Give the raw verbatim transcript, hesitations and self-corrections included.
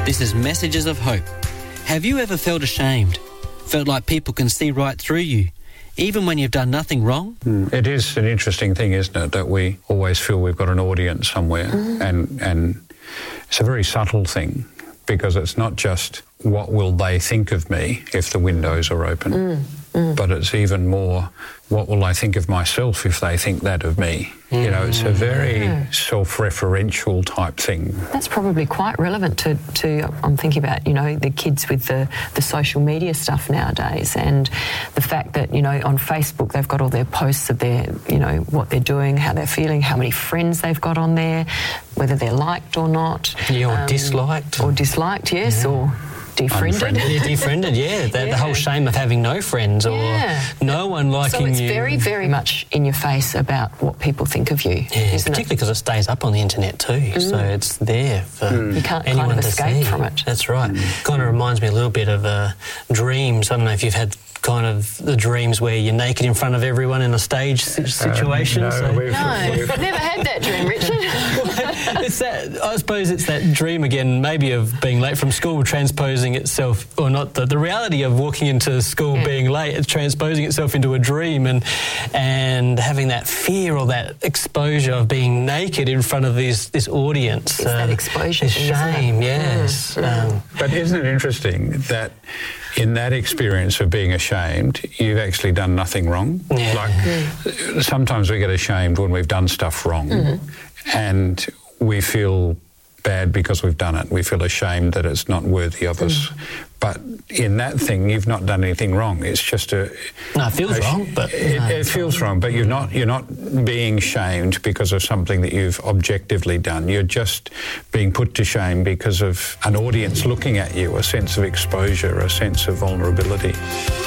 This is Messages of Hope. Have you ever felt ashamed? Felt like people can see right through you, even when you've done nothing wrong? Mm. It is an interesting thing, isn't it, that we always feel we've got an audience somewhere. Mm. And, and it's a very subtle thing, because it's not just what will they think of me if the windows are open, mm. Mm. but it's even more, what will I think of myself if they think that of me? Mm. You know, it's a very yeah. self-referential type thing. That's probably quite relevant to, to, I'm thinking about, you know, the kids with the, the social media stuff nowadays, and the fact that, you know, on Facebook they've got all their posts of their, you know, what they're doing, how they're feeling, how many friends they've got on there, whether they're liked or not. Yeah, or um, disliked. Or disliked, yes, yeah. or... Defriended. Yeah, defriended, yeah. The, yeah. the whole shame of having no friends or yeah. no one liking you. So it's you. very, very much in your face about what people think of you, yeah, isn't particularly because it? it stays up on the internet too, mm. so it's there for mm. you can't anyone kind of to escape see. from it. That's right. Mm. Kind of reminds me a little bit of uh, dreams. I don't know if you've had kind of the dreams where you're naked in front of everyone in a stage situation. Uh, no, so. we've, no we've... never had that dream, Richard. It's that, I suppose it's that dream again, maybe of being late from school, transposing itself, or not the, the reality of walking into school yeah. being late, it's transposing itself into a dream, and and having that fear or that exposure of being naked in front of these this audience. It's uh, that exposure. This shame, it? yes. Mm. Um, but isn't it interesting that in that experience of being ashamed, you've actually done nothing wrong? Yeah. Like, mm. sometimes we get ashamed when we've done stuff wrong, mm-hmm. and we feel bad because we've done it. We feel ashamed that it's not worthy of us. Mm. But in that thing, you've not done anything wrong. It's just a... No, it feels a, wrong, but... It, no, it feels wrong, but you're not, you're not being shamed because of something that you've objectively done. You're just being put to shame because of an audience looking at you, a sense of exposure, a sense of vulnerability.